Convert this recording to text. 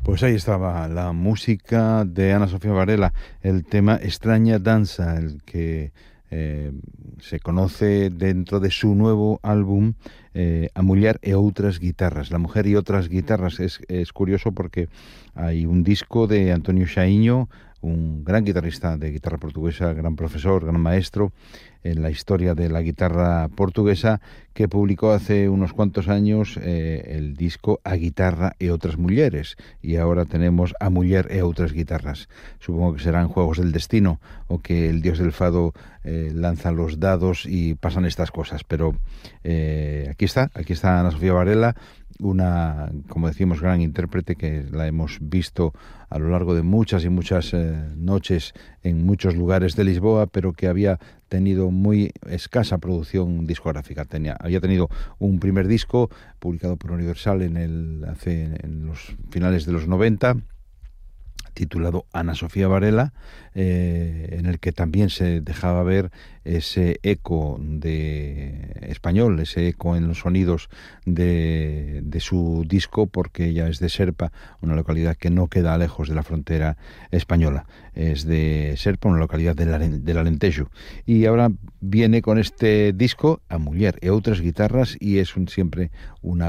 Pues ahí estaba la música de Ana Sofía Varela, el tema Extraña Danza, el que se conoce dentro de su nuevo álbum A Muller e Outras Guitarras. La mujer y otras guitarras es curioso porque hay un disco de Antonio Xaíño, un gran guitarrista de guitarra portuguesa, gran profesor, gran maestro en la historia de la guitarra portuguesa, que publicó hace unos cuantos años el disco A Guitarra e Outras Mulleres, y ahora tenemos A Muller e Outras Guitarras. Supongo que serán juegos del destino o que el dios del fado lanza los dados y pasan estas cosas, pero aquí está Ana Sofía Varela, una, como decimos, gran intérprete que la hemos visto a lo largo de muchas y muchas noches en muchos lugares de Lisboa, pero que había tenido muy escasa producción discográfica. Había tenido un primer disco publicado por Universal en los finales de los 90, titulado Ana Sofía Varela, en el que también se dejaba ver ese eco de español, ese eco en los sonidos de su disco, porque ella es de Serpa, una localidad que no queda lejos de la frontera española. Es de Serpa, una localidad del Alentejo. Y ahora viene con este disco A Muller e Outras Guitarras, y es siempre una